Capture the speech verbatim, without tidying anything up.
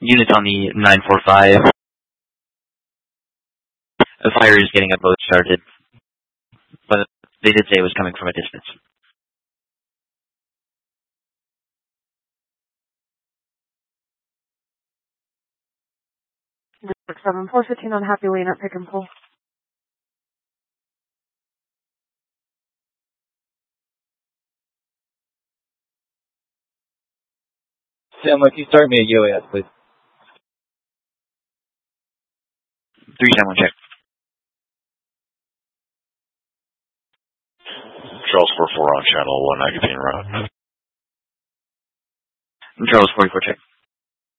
Units on the nine four five. A fire is getting a boat started, but they did say it was coming from a distance. seven four fifteen on Happy Lane at Pick and Pull. Sam, if you start me a U A S, please. three ten one check. Charles four four on channel one Agathine route. Charles forty-four check.